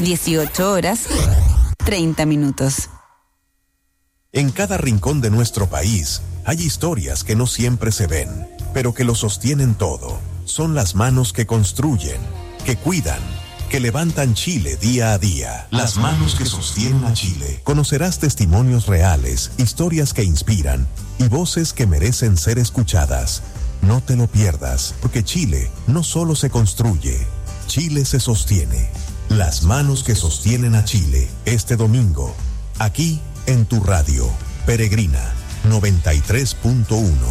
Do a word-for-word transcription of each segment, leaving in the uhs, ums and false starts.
dieciocho horas, treinta minutos. En cada rincón de nuestro país hay historias que no siempre se ven, pero que lo sostienen todo. Son las manos que construyen, que cuidan, que levantan Chile día a día. Las manos que sostienen a Chile. Conocerás testimonios reales, historias que inspiran y voces que merecen ser escuchadas. No te lo pierdas, porque Chile no solo se construye, Chile se sostiene. Las manos que sostienen a Chile, este domingo, aquí en tu radio, Peregrina noventa y tres punto uno.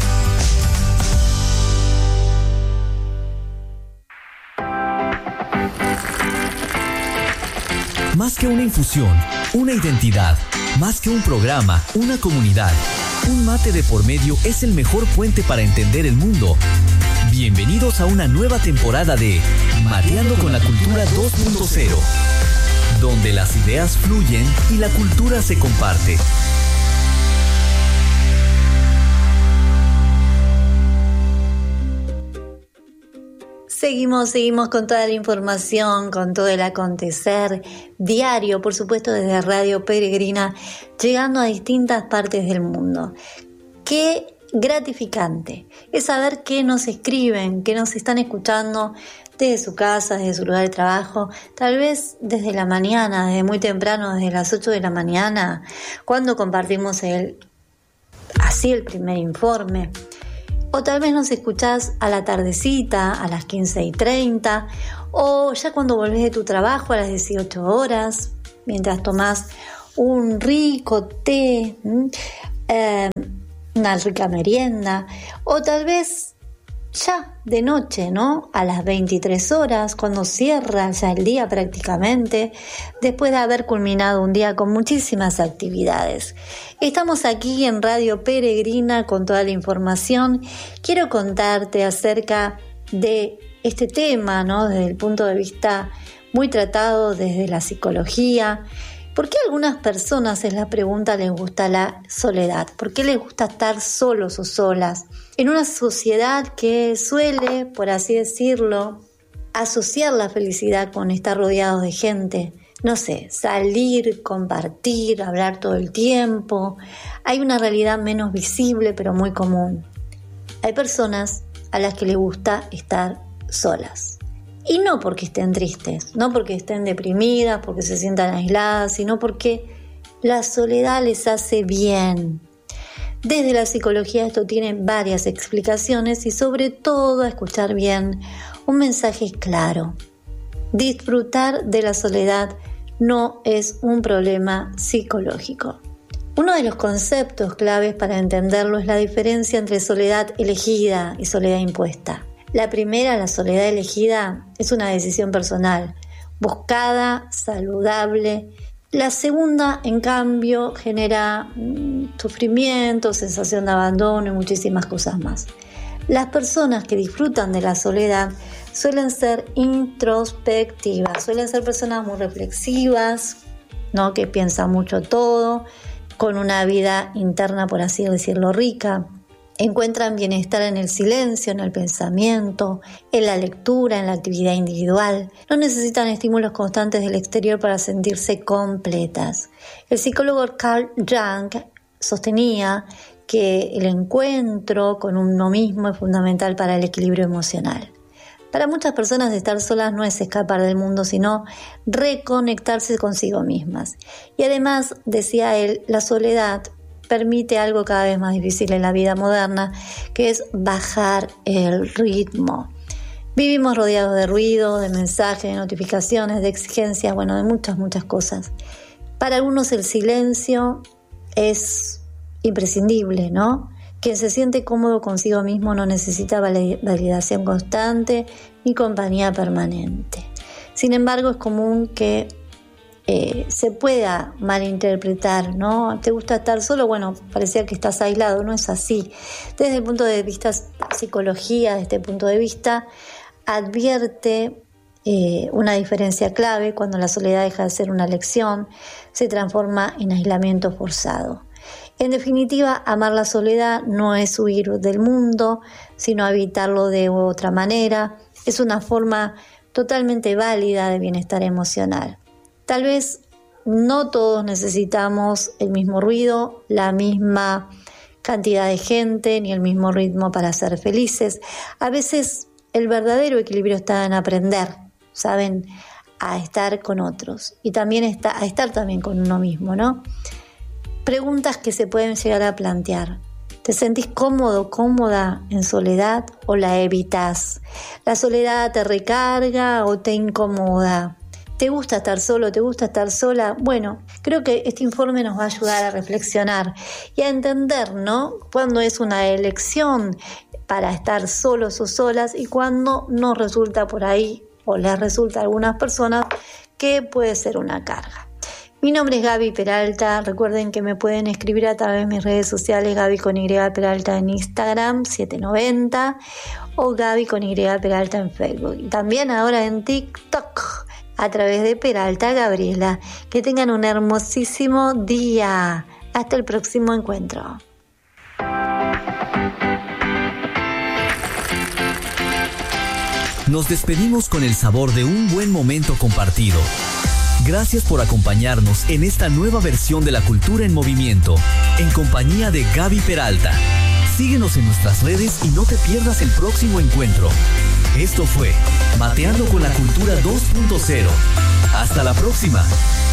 Más que una infusión, una identidad. Más que un programa, una comunidad. Un mate de por medio es el mejor puente para entender el mundo. Bienvenidos a una nueva temporada de Mateando con la Cultura dos punto cero, donde las ideas fluyen y la cultura se comparte. Seguimos, seguimos con toda la información, con todo el acontecer diario, por supuesto desde Radio Peregrina, llegando a distintas partes del mundo. Qué gratificante es saber qué nos escriben, qué nos están escuchando desde su casa, desde su lugar de trabajo, tal vez desde la mañana, desde muy temprano, desde las ocho de la mañana, cuando compartimos el, así el primer informe. O tal vez nos escuchás a la tardecita, a las quince y treinta, o ya cuando volvés de tu trabajo a las dieciocho horas, mientras tomás un rico té, eh, una rica merienda, o tal vez ya de noche, ¿no? A las veintitrés horas, cuando cierra ya el día prácticamente, después de haber culminado un día con muchísimas actividades. Estamos aquí en Radio Peregrina con toda la información. Quiero contarte acerca de este tema, ¿no? Desde el punto de vista muy tratado desde la psicología. ¿Por qué a algunas personas, es la pregunta, les gusta la soledad? ¿Por qué les gusta estar solos o solas? En una sociedad que suele, por así decirlo, asociar la felicidad con estar rodeados de gente. No sé, salir, compartir, hablar todo el tiempo. Hay una realidad menos visible, pero muy común. Hay personas a las que les gusta estar solas. Y no porque estén tristes, no porque estén deprimidas, porque se sientan aisladas, sino porque la soledad les hace bien. Desde la psicología esto tiene varias explicaciones y sobre todo, a escuchar bien, un mensaje claro. Disfrutar de la soledad no es un problema psicológico. Uno de los conceptos claves para entenderlo es la diferencia entre soledad elegida y soledad impuesta. La primera, la soledad elegida, es una decisión personal, buscada, saludable. La segunda, en cambio, genera mmm, sufrimiento, sensación de abandono y muchísimas cosas más. Las personas que disfrutan de la soledad suelen ser introspectivas, suelen ser personas muy reflexivas, ¿no? Que piensan mucho todo, con una vida interna, por así decirlo, rica. Encuentran bienestar en el silencio, en el pensamiento, en la lectura, en la actividad individual. No necesitan estímulos constantes del exterior para sentirse completas. El psicólogo Carl Jung sostenía que el encuentro con uno mismo es fundamental para el equilibrio emocional. Para muchas personas estar solas no es escapar del mundo, sino reconectarse consigo mismas. Y además, decía él, la soledad permite algo cada vez más difícil en la vida moderna, que es bajar el ritmo. Vivimos rodeados de ruido, de mensajes, de notificaciones, de exigencias, bueno, de muchas, muchas cosas. Para algunos el silencio es imprescindible, ¿no? Quien se siente cómodo consigo mismo no necesita validación constante ni compañía permanente. Sin embargo, es común que Eh, se pueda malinterpretar, ¿no? ¿Te gusta estar solo? Bueno, parecía que estás aislado, no es así. Desde el punto de vista psicología, desde este punto de vista, advierte eh, una diferencia clave cuando la soledad deja de ser una elección, se transforma en aislamiento forzado. En definitiva, amar la soledad no es huir del mundo, sino habitarlo de otra manera. Es una forma totalmente válida de bienestar emocional. Tal vez no todos necesitamos el mismo ruido, la misma cantidad de gente, ni el mismo ritmo para ser felices. A veces el verdadero equilibrio está en aprender, ¿saben?, a estar con otros y también está, a estar también con uno mismo, ¿no? Preguntas que se pueden llegar a plantear. ¿Te sentís cómodo, cómoda en soledad o la evitas? ¿La soledad te recarga o te incomoda? ¿Te gusta estar solo? ¿Te gusta estar sola? Bueno, creo que este informe nos va a ayudar a reflexionar y a entender, ¿no?, cuándo es una elección para estar solos o solas y cuándo nos resulta por ahí o les resulta a algunas personas que puede ser una carga. Mi nombre es Gaby Peralta. Recuerden que me pueden escribir a través de mis redes sociales, Gaby con Y Peralta en Instagram, setecientos noventa, o Gaby con Y Peralta en Facebook. Y también ahora en TikTok, a través de Peralta Gabriela. Que tengan un hermosísimo día. Hasta el próximo encuentro. Nos despedimos con el sabor de un buen momento compartido. Gracias por acompañarnos en esta nueva versión de La Cultura en Movimiento, en compañía de Gaby Peralta. Síguenos en nuestras redes y no te pierdas el próximo encuentro. Esto fue Mateando con la Cultura dos punto cero. Hasta la próxima.